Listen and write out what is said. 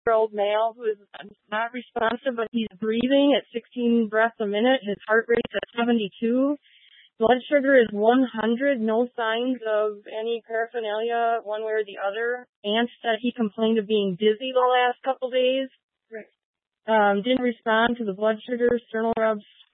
year-old male who is not responsive, but he's breathing at 16 breaths a minute. His heart rate's at 72. Blood sugar is 100. No signs of any paraphernalia one way or the other. Aunt said he complained of being dizzy the last couple days. Right. Didn't respond to the blood sugar, sternal rubs,